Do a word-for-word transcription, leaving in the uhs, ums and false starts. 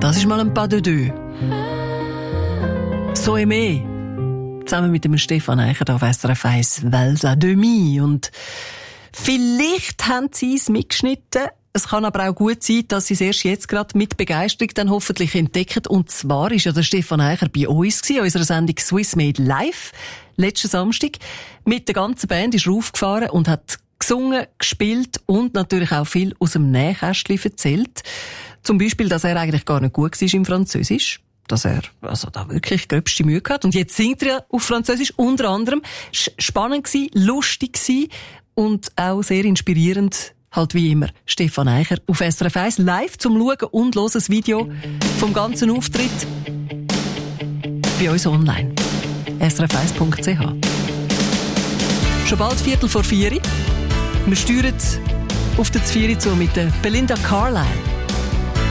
Das ist mal ein pas de deux. So aimé. Zusammen mit dem Stefan Eicher auf S R F eins Vals à demi. Und vielleicht haben sie es mitgeschnitten. Es kann aber auch gut sein, dass sie es erst jetzt gerade mit Begeisterung dann hoffentlich entdecken. Und zwar ist ja der Stefan Eicher bei uns gewesen, in unserer Sendung Swiss Made Live, letzten Samstag. Mit der ganzen Band ist er aufgefahren und hat gesungen, gespielt und natürlich auch viel aus dem Nähkästchen erzählt. Zum Beispiel, dass er eigentlich gar nicht gut war im Französisch. Dass er also da wirklich gröbste Mühe hat. Und jetzt singt er ja auf Französisch, unter anderem. Spannend gsi, lustig gsi und auch sehr inspirierend, halt wie immer, Stefan Eicher auf S R F eins live zum Schauen und hören das Video vom ganzen Auftritt bei uns online. S R F eins Punkt C H. Schon bald Viertel vor vier. Wir steuern auf den Zvieri zu mit der Belinda Carlisle.